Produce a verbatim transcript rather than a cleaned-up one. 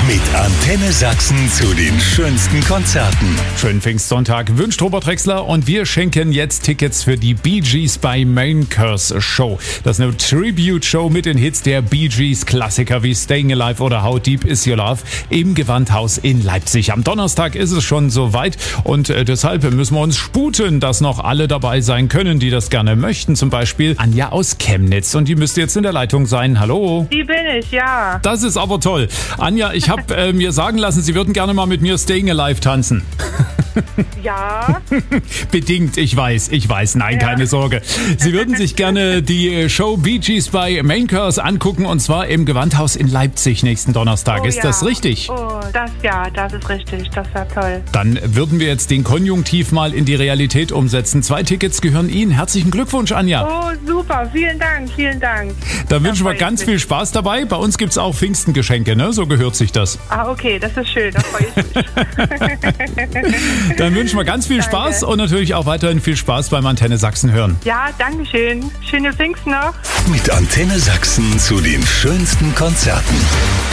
Mit Antenne Sachsen zu den schönsten Konzerten. Schönen Pfingstsonntag wünscht Robert Drexler und wir schenken jetzt Tickets für die Bee Gees bei Main Curse Show. Das ist eine Tribute-Show mit den Hits der Bee Gees, Klassiker wie Staying Alive oder How Deep Is Your Love im Gewandhaus in Leipzig. Am Donnerstag ist es schon soweit und äh, deshalb müssen wir uns sputen, dass noch alle dabei sein können, die das gerne möchten. Zum Beispiel Anja aus Chemnitz und die müsste jetzt in der Leitung sein. Hallo? Die bin ich, ja. Das ist aber toll. Anja, ich habe äh, mir sagen lassen, Sie würden gerne mal mit mir Staying Alive tanzen. Ja. Bedingt, ich weiß, ich weiß. Nein, Ja. keine Sorge. Sie würden sich gerne die Show Bee Gees bei Main Curse angucken und zwar im Gewandhaus in Leipzig nächsten Donnerstag. Oh, ist ja. das richtig? Oh, das ja, das ist richtig. Das war toll. Dann würden wir jetzt den Konjunktiv mal in die Realität umsetzen. Zwei Tickets gehören Ihnen. Herzlichen Glückwunsch, Anja. Oh, super. Vielen Dank, vielen Dank. Dann wünschen wir freue ich ganz mich. viel Spaß dabei. Bei uns gibt's auch Pfingstengeschenke, ne? So gehört sich das. Ah, okay, das ist schön. Da freue ich mich. Dann wünschen wir ganz viel Danke. Spaß und natürlich auch weiterhin viel Spaß beim Antenne Sachsen hören. Ja, danke schön. Schöne Pfingsten noch. Mit Antenne Sachsen zu den schönsten Konzerten.